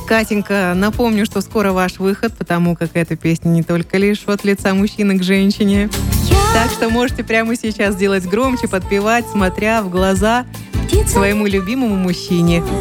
Катенька, напомню, что скоро ваш выход, потому как эта песня не только лишь от лица мужчины к женщине. Так что можете прямо сейчас делать громче, подпевать, смотря в глаза своему любимому мужчине.